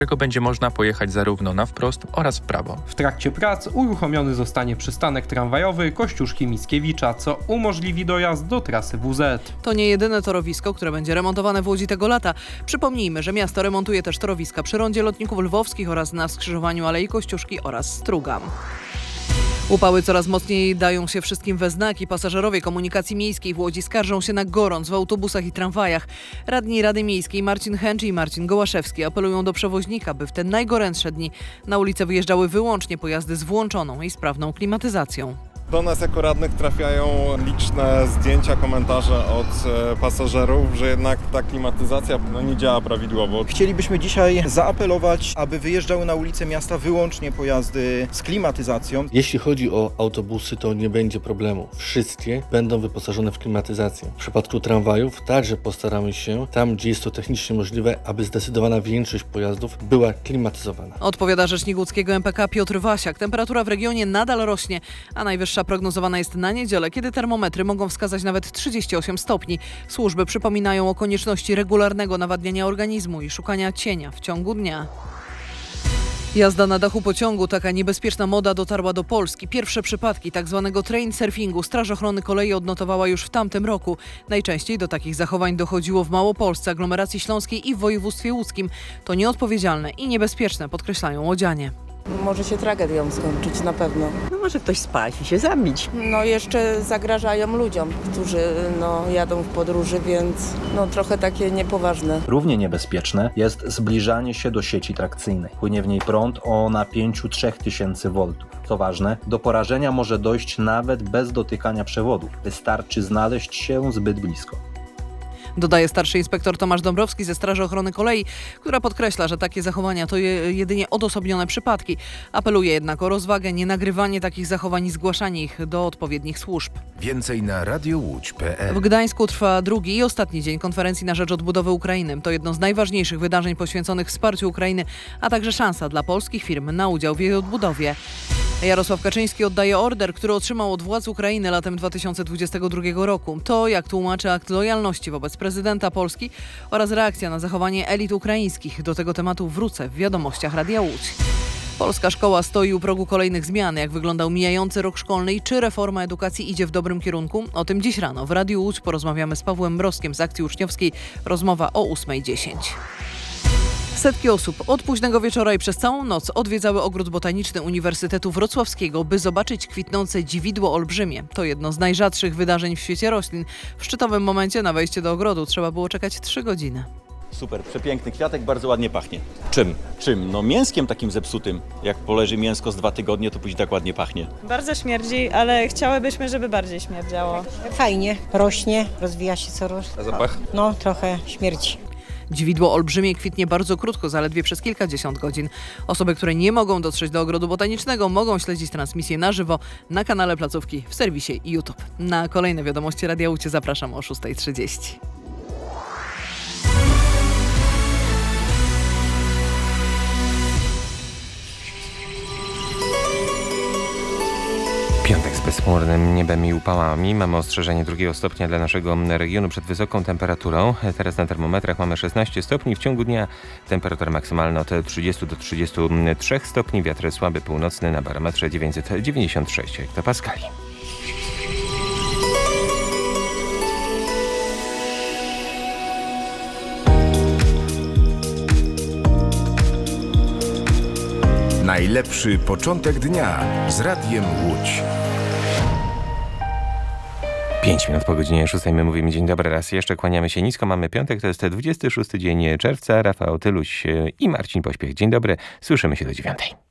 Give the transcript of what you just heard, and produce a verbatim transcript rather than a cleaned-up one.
którego będzie można pojechać zarówno na wprost oraz w prawo. W trakcie prac uruchomiony zostanie przystanek tramwajowy Kościuszki-Mickiewicza, co umożliwi dojazd do trasy W Z. To nie jedyne torowisko, które będzie remontowane w Łodzi tego lata. Przypomnijmy, że miasto remontuje też torowiska przy rondzie Lotników Lwowskich oraz na skrzyżowaniu Alei Kościuszki oraz Struga. Upały coraz mocniej dają się wszystkim we znaki. Pasażerowie komunikacji miejskiej w Łodzi skarżą się na gorąc w autobusach i tramwajach. Radni Rady Miejskiej Marcin Chęcz i Marcin Gołaszewski apelują do przewoźnika, by w te najgorętsze dni na ulicę wyjeżdżały wyłącznie pojazdy z włączoną i sprawną klimatyzacją. Do nas jako radnych trafiają liczne zdjęcia, komentarze od pasażerów, że jednak ta klimatyzacja no, nie działa prawidłowo. Chcielibyśmy dzisiaj zaapelować, aby wyjeżdżały na ulice miasta wyłącznie pojazdy z klimatyzacją. Jeśli chodzi o autobusy, to nie będzie problemu. Wszystkie będą wyposażone w klimatyzację. W przypadku tramwajów także postaramy się, tam gdzie jest to technicznie możliwe, aby zdecydowana większość pojazdów była klimatyzowana. Odpowiada rzecznik łódzkiego M P K Piotr Wasiak. Temperatura w regionie nadal rośnie, a najwyższa prognozowana jest na niedzielę, kiedy termometry mogą wskazać nawet trzydzieści osiem stopni. Służby przypominają o konieczności regularnego nawadniania organizmu i szukania cienia w ciągu dnia. Jazda na dachu pociągu, taka niebezpieczna moda dotarła do Polski. Pierwsze przypadki tzw. train surfingu Straż Ochrony Kolei odnotowała już w tamtym roku. Najczęściej do takich zachowań dochodziło w Małopolsce, aglomeracji śląskiej i w województwie łódzkim. To nieodpowiedzialne i niebezpieczne, podkreślają łodzianie. Może się tragedią skończyć na pewno. No może ktoś spać i się zabić. No jeszcze zagrażają ludziom, którzy no, jadą w podróży, więc no trochę takie niepoważne. Równie niebezpieczne jest zbliżanie się do sieci trakcyjnej. Płynie w niej prąd o napięciu trzy tysiące woltów. Co ważne, do porażenia może dojść nawet bez dotykania przewodów. Wystarczy znaleźć się zbyt blisko. Dodaje starszy inspektor Tomasz Dąbrowski ze Straży Ochrony Kolei, która podkreśla, że takie zachowania to jedynie odosobnione przypadki. Apeluje jednak o rozwagę, nienagrywanie takich zachowań i zgłaszanie ich do odpowiednich służb. Więcej na radio łódź kropka pe el. W Gdańsku trwa drugi i ostatni dzień konferencji na rzecz odbudowy Ukrainy. To jedno z najważniejszych wydarzeń poświęconych wsparciu Ukrainy, a także szansa dla polskich firm na udział w jej odbudowie. Jarosław Kaczyński oddaje order, który otrzymał od władz Ukrainy latem dwa tysiące dwudziestego drugiego roku. To, jak tłumaczy, akt lojalności wobec prezydenta Polski oraz reakcja na zachowanie elit ukraińskich. Do tego tematu wrócę w wiadomościach Radia Łódź. Polska szkoła stoi u progu kolejnych zmian. Jak wyglądał mijający rok szkolny i czy reforma edukacji idzie w dobrym kierunku? O tym dziś rano w Radiu Łódź porozmawiamy z Pawłem Mrozkiem z akcji uczniowskiej. Rozmowa o ósma dziesięć. Setki osób od późnego wieczora i przez całą noc odwiedzały Ogród Botaniczny Uniwersytetu Wrocławskiego, by zobaczyć kwitnące dziwidło olbrzymie. To jedno z najrzadszych wydarzeń w świecie roślin. W szczytowym momencie na wejście do ogrodu trzeba było czekać trzy godziny. Super, przepiękny kwiatek, bardzo ładnie pachnie. Czym? Czym? No mięskiem takim zepsutym. Jak poleży mięsko z dwa tygodnie, to później tak ładnie pachnie. Bardzo śmierdzi, ale chciałybyśmy, żeby bardziej śmierdziało. Fajnie, rośnie, rozwija się co roku. A zapach? No, trochę śmierdzi. Dziwidło olbrzymie kwitnie bardzo krótko, zaledwie przez kilkadziesiąt godzin. Osoby, które nie mogą dotrzeć do Ogrodu Botanicznego, mogą śledzić transmisję na żywo na kanale placówki w serwisie YouTube. Na kolejne wiadomości Radia Łódź zapraszam o szósta trzydzieści. Piątek z bezchmurnym niebem i upałami. Mamy ostrzeżenie drugiego stopnia dla naszego regionu przed wysoką temperaturą. Teraz na termometrach mamy szesnaście stopni. W ciągu dnia temperatura maksymalna od trzydziestu do trzydziestu trzech stopni. Wiatr słaby północny na barometrze dziewięćset dziewięćdziesiąt sześć hektopaskali. Najlepszy początek dnia z Radiem Łódź. Pięć minut po godzinie szóstej my mówimy dzień dobry raz jeszcze, kłaniamy się nisko, mamy piątek, to jest dwudziesty szósty dzień czerwca, Rafał Tyluś i Marcin Pośpiech. Dzień dobry, słyszymy się do dziewiątej.